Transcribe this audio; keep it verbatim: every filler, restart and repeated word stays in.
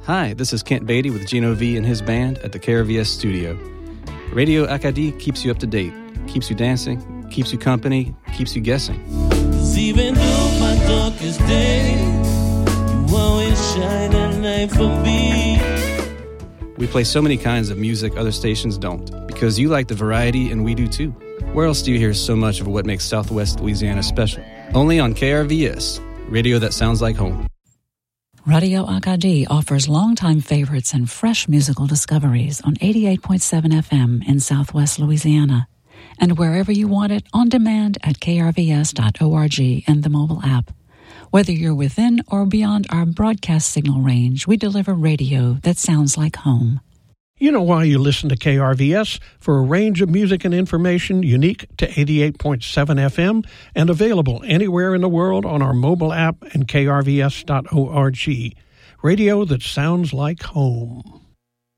Hi, this is Kent Beatty with Gino V and his band at the K R V S studio. Radio Acadie keeps you up to date, keeps you dancing, keeps you company, keeps you guessing. 'Cause even though my darkest day, you always shine a light for me. We play so many kinds of music other stations don't, because you like the variety and we do too. Where else do you hear so much of what makes Southwest Louisiana special? Only on K R V S, radio that sounds like home. Radio Acadie offers longtime favorites and fresh musical discoveries on eighty-eight point seven F M in Southwest Louisiana, and wherever you want it on demand at k r v s dot org and the mobile app. Whether you're within or beyond our broadcast signal range, we deliver radio that sounds like home. You know why you listen to K R V S? For a range of music and information unique to eighty-eight point seven F M and available anywhere in the world on our mobile app and k r v s dot org. Radio that sounds like home.